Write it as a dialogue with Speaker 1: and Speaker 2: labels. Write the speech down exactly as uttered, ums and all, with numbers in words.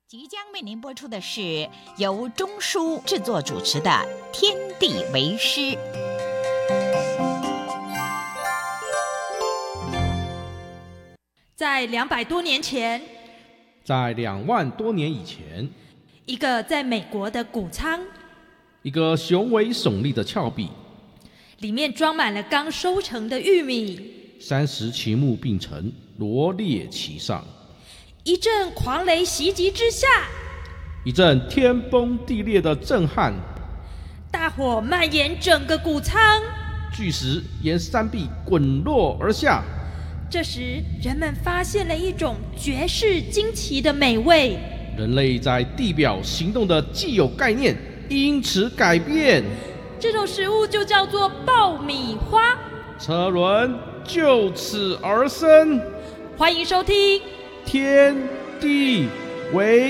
Speaker 1: 即将为您播出的是由钟书制作主持的《天地为师》。
Speaker 2: 在两百多年前，
Speaker 3: 在两万多年以前，
Speaker 2: 一个在美国的谷仓，
Speaker 3: 一个雄伟耸立的峭壁，
Speaker 2: 里面装满了刚收成的玉米，
Speaker 3: 三十齐木并成，罗列其上。
Speaker 2: 一阵狂雷袭击之下，
Speaker 3: 一阵天崩地裂的震撼，
Speaker 2: 大火蔓延整个谷仓，
Speaker 3: 巨石沿山壁滚落而下。
Speaker 2: 这时，人们发现了一种绝世惊奇的美味。
Speaker 3: 人类在地表行动的既有概念因此改变，
Speaker 2: 这种食物就叫做爆米花。
Speaker 3: 车轮就此而生。
Speaker 2: 欢迎收听
Speaker 3: 天地为